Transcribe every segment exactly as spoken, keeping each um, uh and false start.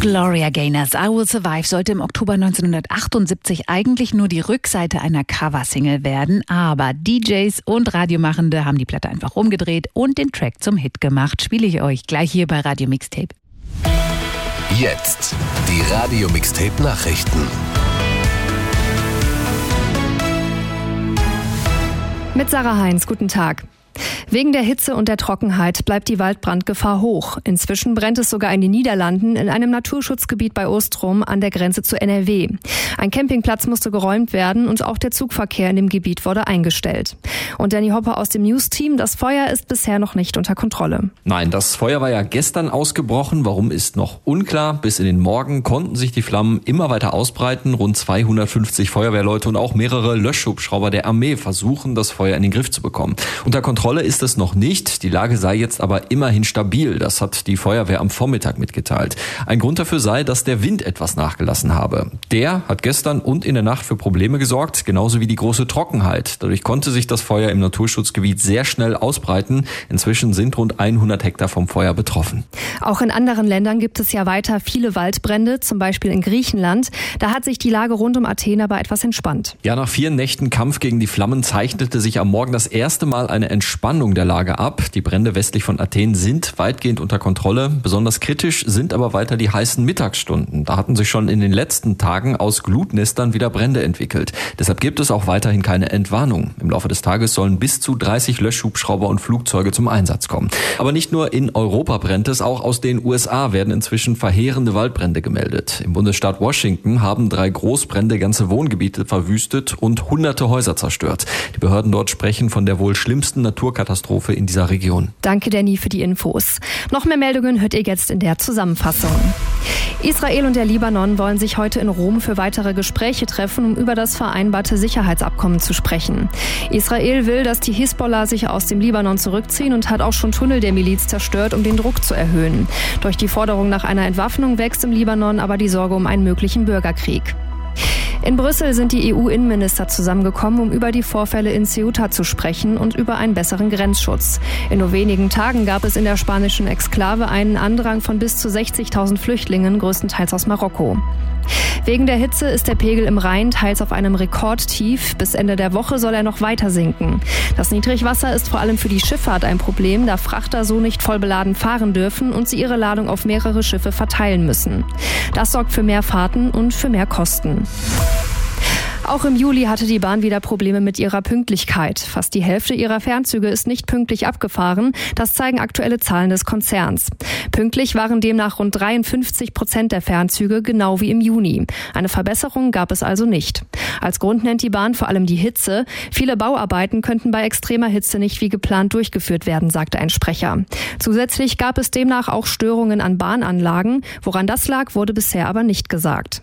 Gloria Gaynors I Will Survive sollte im Oktober neunzehnhundertachtundsiebzig eigentlich nur die Rückseite einer Coversingle werden, aber D Js und Radiomachende haben die Platte einfach umgedreht und den Track zum Hit gemacht. Spiele ich euch gleich hier bei Radio Mixtape. Jetzt die Radio Mixtape Nachrichten. Mit Sarah Heinz, guten Tag. Wegen der Hitze und der Trockenheit bleibt die Waldbrandgefahr hoch. Inzwischen brennt es sogar in den Niederlanden in einem Naturschutzgebiet bei Ostrom an der Grenze zu N R W. Ein Campingplatz musste geräumt werden und auch der Zugverkehr in dem Gebiet wurde eingestellt. Und Danny Hopper aus dem News-Team, das Feuer ist bisher noch nicht unter Kontrolle. Nein, das Feuer war ja gestern ausgebrochen. Warum ist noch unklar. Bis in den Morgen konnten sich die Flammen immer weiter ausbreiten. Rund zweihundertfünfzig Feuerwehrleute und auch mehrere Löschhubschrauber der Armee versuchen, das Feuer in den Griff zu bekommen. Unter Kontrolle ist es noch nicht. Die Lage sei jetzt aber immerhin stabil. Das hat die Feuerwehr am Vormittag mitgeteilt. Ein Grund dafür sei, dass der Wind etwas nachgelassen habe. Der hat gestern und in der Nacht für Probleme gesorgt, genauso wie die große Trockenheit. Dadurch konnte sich das Feuer im Naturschutzgebiet sehr schnell ausbreiten. Inzwischen sind rund hundert Hektar vom Feuer betroffen. Auch in anderen Ländern gibt es ja weiter viele Waldbrände, zum Beispiel in Griechenland. Da hat sich die Lage rund um Athen aber etwas entspannt. Ja, nach vier Nächten Kampf gegen die Flammen zeichnete sich am Morgen das erste Mal eine Entspannung der Lage ab. Die Brände westlich von Athen sind weitgehend unter Kontrolle. Besonders kritisch sind aber weiter die heißen Mittagsstunden. Da hatten sich schon in den letzten Tagen aus Glutnestern wieder Brände entwickelt. Deshalb gibt es auch weiterhin keine Entwarnung. Im Laufe des Tages sollen bis zu dreißig Löschhubschrauber und Flugzeuge zum Einsatz kommen. Aber nicht nur in Europa brennt es, auch aus den U S A werden inzwischen verheerende Waldbrände gemeldet. Im Bundesstaat Washington haben drei Großbrände ganze Wohngebiete verwüstet und hunderte Häuser zerstört. Die Behörden dort sprechen von der wohl schlimmsten Naturkatastrophe in dieser Region. Danke, Danny, für die Infos. Noch mehr Meldungen hört ihr jetzt in der Zusammenfassung. Israel und der Libanon wollen sich heute in Rom für weitere Gespräche treffen, um über das vereinbarte Sicherheitsabkommen zu sprechen. Israel will, dass die Hisbollah sich aus dem Libanon zurückziehen und hat auch schon Tunnel der Miliz zerstört, um den Druck zu erhöhen. Durch die Forderung nach einer Entwaffnung wächst im Libanon aber die Sorge um einen möglichen Bürgerkrieg. In Brüssel sind die E U-Innenminister zusammengekommen, um über die Vorfälle in Ceuta zu sprechen und über einen besseren Grenzschutz. In nur wenigen Tagen gab es in der spanischen Exklave einen Andrang von bis zu sechzigtausend Flüchtlingen, größtenteils aus Marokko. Wegen der Hitze ist der Pegel im Rhein teils auf einem Rekordtief. Bis Ende der Woche soll er noch weiter sinken. Das Niedrigwasser ist vor allem für die Schifffahrt ein Problem, da Frachter so nicht voll beladen fahren dürfen und sie ihre Ladung auf mehrere Schiffe verteilen müssen. Das sorgt für mehr Fahrten und für mehr Kosten. Auch im Juli hatte die Bahn wieder Probleme mit ihrer Pünktlichkeit. Fast die Hälfte ihrer Fernzüge ist nicht pünktlich abgefahren. Das zeigen aktuelle Zahlen des Konzerns. Pünktlich waren demnach rund dreiundfünfzig Prozent der Fernzüge, genau wie im Juni. Eine Verbesserung gab es also nicht. Als Grund nennt die Bahn vor allem die Hitze. Viele Bauarbeiten könnten bei extremer Hitze nicht wie geplant durchgeführt werden, sagte ein Sprecher. Zusätzlich gab es demnach auch Störungen an Bahnanlagen. Woran das lag, wurde bisher aber nicht gesagt.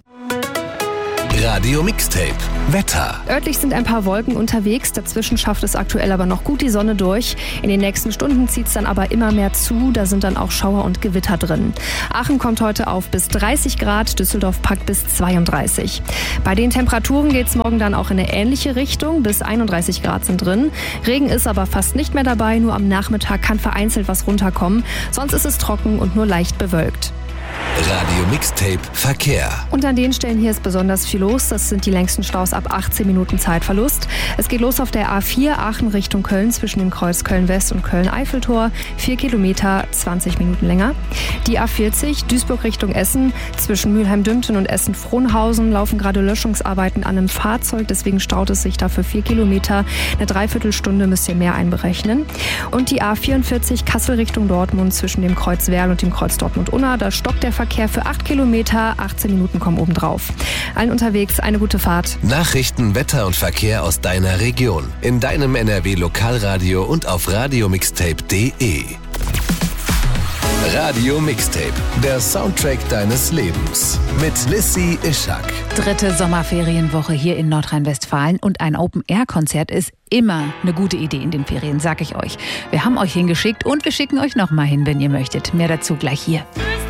Radio Mixtape Wetter. Örtlich sind ein paar Wolken unterwegs, dazwischen schafft es aktuell aber noch gut die Sonne durch. In den nächsten Stunden zieht es dann aber immer mehr zu, da sind dann auch Schauer und Gewitter drin. Aachen kommt heute auf bis dreißig Grad, Düsseldorf packt bis zweiunddreißig. Bei den Temperaturen geht es morgen dann auch in eine ähnliche Richtung, bis einunddreißig Grad sind drin. Regen ist aber fast nicht mehr dabei, nur am Nachmittag kann vereinzelt was runterkommen, sonst ist es trocken und nur leicht bewölkt. Radio Mixtape Verkehr. Und an den Stellen hier ist besonders viel los. Das sind die längsten Staus ab achtzehn Minuten Zeitverlust. Es geht los auf der A vier Aachen Richtung Köln zwischen dem Kreuz Köln-West und Köln-Eiffeltor. vier Kilometer, zwanzig Minuten länger. Die A vierzig Duisburg Richtung Essen. Zwischen Mülheim-Dümten und Essen-Frohnhausen laufen gerade Löschungsarbeiten an einem Fahrzeug. Deswegen staut es sich dafür vier Kilometer. Eine Dreiviertelstunde müsst ihr mehr einberechnen. Und die A vierundvierzig Kassel Richtung Dortmund zwischen dem Kreuz Werl und dem Kreuz Dortmund-Unna. Da stockt der Verkehr für acht Kilometer, achtzehn Minuten kommen obendrauf. Allen unterwegs eine gute Fahrt. Nachrichten, Wetter und Verkehr aus deiner Region. In deinem N R W Lokalradio und auf radiomixtape punkt de. Radio Mixtape, der Soundtrack deines Lebens. Mit Lissy Ischak. Dritte Sommerferienwoche hier in Nordrhein-Westfalen und ein Open-Air-Konzert ist immer eine gute Idee in den Ferien, sag ich euch. Wir haben euch hingeschickt und wir schicken euch nochmal hin, wenn ihr möchtet. Mehr dazu gleich hier.